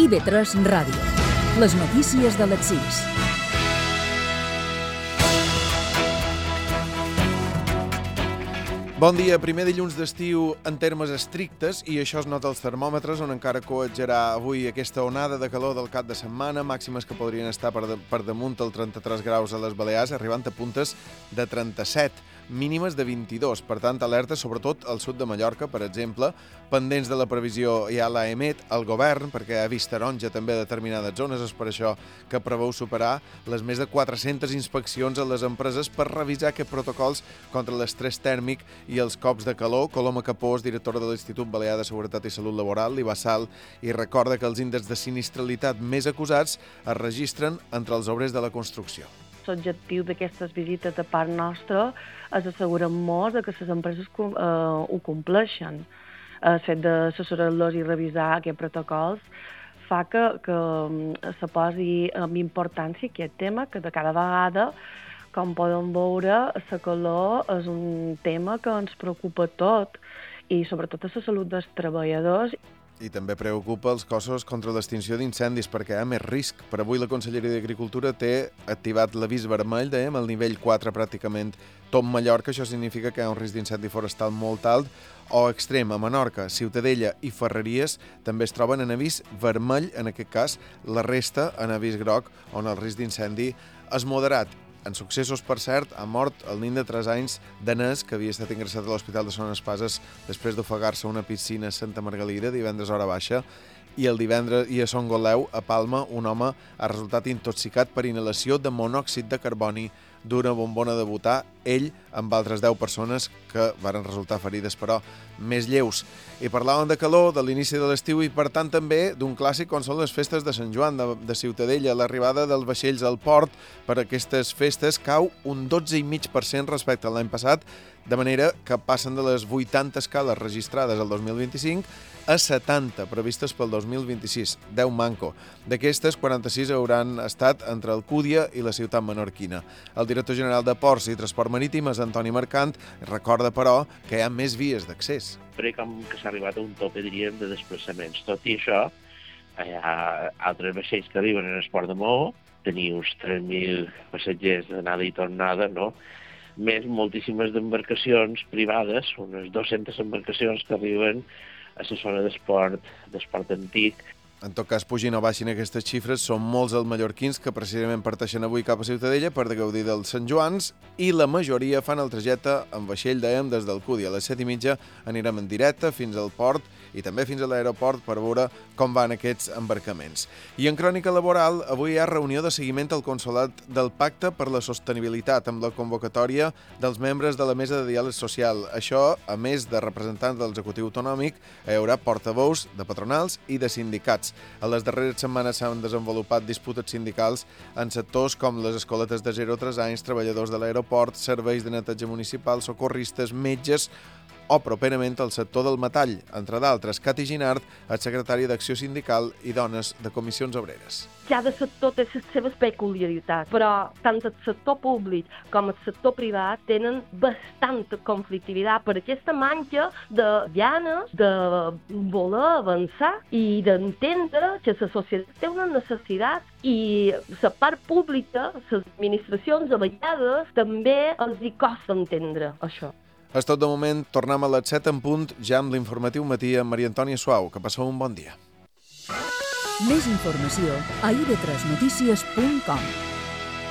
IB3 Ràdio. Les notícies de les 6. Bon dia, primer dilluns d'estiu en termes estrictes, i això es nota als termòmetres, on encara coatjarà avui aquesta onada de calor del cap de setmana, màximes que podrien estar per damunt els 33 graus a les Balears, arribant a puntes de 37, mínimes de 22. Per tant, alerta sobretot al sud de Mallorca, per exemple, pendents de la previsió ja la emet el govern, perquè ha vist taronja també a determinades zones. És per això que preveu superar les més de 400 inspeccions a les empreses per revisar aquests protocols contra l'estrès tèrmic i els cops de calor. Coloma Capós, directora de l'Institut Balear de Seguretat i Salut Laboral, l'IBASAL, i recorda que els índexs de sinistralitat més acusats es registren entre els obrers de la construcció. L'objectiu d'aquestes visites de part nostra és assegurar-nos que les empreses ho compleixen. El fet d'assessorar-los i revisar aquests protocols fa que se posi amb importància aquest tema, que de cada vegada, com podem veure, la calor és un tema que ens preocupa tot, i sobretot a la salut dels treballadors. I també preocupa els cossos contra l'extinció d'incendis, perquè hi ha més risc. Per avui la Conselleria d'Agricultura té activat l'avís vermell, dèiem, al nivell 4 pràcticament tot Mallorca. Això significa que hi ha un risc d'incendi forestal molt alt o extrem. A Menorca, Ciutadella i Ferreries també es troben en avís vermell, en aquest cas la resta en avís groc, on el risc d'incendi és moderat. En successos, per cert, ha mort el nen de 3 anys danès que havia estat ingressat a l'Hospital de Son Espases després d'ofegar-se a una piscina a Santa Margalida divendres hora baixa, i a Son Goleu, a Palma, un home ha resultat intoxicat per inhalació de monòxid de carboni d'una bombona de butà, ell amb altres 10 persones que varen resultar ferides, però més lleus. I parlàvem de calor, de l'inici de l'estiu i, per tant, també d'un clàssic com són les festes de Sant Joan de Ciutadella. L'arribada dels vaixells al port per a aquestes festes cau un 12,5% respecte a l'any passat, de manera que passen de les 80 escales registrades el 2025 a 70 previstes pel 2026, 10 manco. D'aquestes, 46 hauran estat entre Alcúdia i la ciutat menorquina. El director general de Ports i Transport Marítim, Antoni Mercant, recorda, però, que hi ha més vies d'accés. Crec que s'ha arribat a un tope, diríem, de desplaçaments. Tot i això, hi ha altres vaixells que arriben en el port de Maó, teniu uns 3.000 passatgers d'anada i tornada, no? Més moltíssimes d'embarcacions privades, unes 200 embarcacions que arriben a la zona d'esport antic. En tot cas, pugin o baixin aquestes xifres, són molts els mallorquins que precisament parteixen avui cap a Ciutadella per gaudir dels Sant Joans, i la majoria fan el trajecte en vaixell, dèiem, des d'Alcúdia. A les 7:30 anirem en directe fins al port i també fins a l'aeroport per veure com van aquests embarcaments. I en crònica laboral, avui hi ha reunió de seguiment al Consolat del Pacte per la Sostenibilitat, amb la convocatòria dels membres de la Mesa de Diàleg Social. Això, a més de representants de l'executiu autonòmic, hi haurà portaveus de patronals i de sindicats. A les darreres setmanes s'han desenvolupat disputes sindicals en sectors com les escoletes de 0 a 3 anys, treballadors de l'aeroport, serveis de neteja municipal, socorristes, metges o properament el sector del metall, entre d'altres. Cati Ginart, el secretari d'Acció Sindical i Dones de Comissions Obreres. Cada sector té les seves peculiaritats, però tant el sector públic com el sector privat tenen bastanta conflictivitat per aquesta manca de ganes de voler avançar i d'entendre que la societat té una necessitat, i la part pública, les administracions, a vegades també els hi costa entendre això. És tot de moment, tornem a les 7 en punt, ja amb l'informatiu matí amb Maria Antònia Suau. Que passeu un bon dia. Més informació a ib3notícies.com.